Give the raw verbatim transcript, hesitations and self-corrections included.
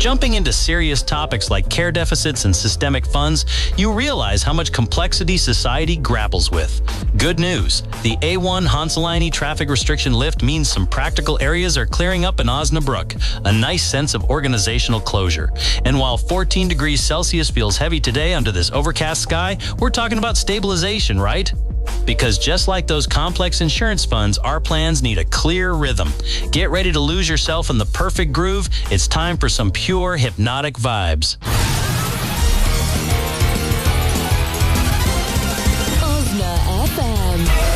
Jumping into serious topics like care deficits and systemic funds, you realize how much complexity society grapples with. Good news, the A one Hanselaini traffic restriction lift means some practical areas are clearing up in Osnabrück, a nice sense of organizational closure. And while fourteen degrees Celsius feels heavy today under this overcast sky, we're talking about stabilization, right? Because just like those complex insurance funds, our plans need a clear rhythm. Get ready to lose yourself in the perfect groove. It's time for some pure hypnotic vibes.